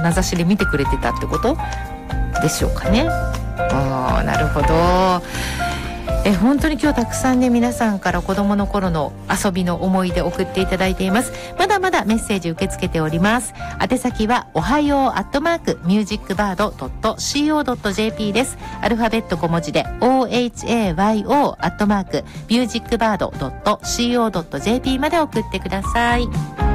眼差しで見てくれてたってことでしょうかね。なるほど。本当に今日たくさんね、皆さんから子供の頃の遊びの思い出送っていただいています。まだまだメッセージ受け付けております。宛先はおはよう@musicbird.co.jp です。アルファベット小文字で ohayo@musicbird.co.jp まで送ってください。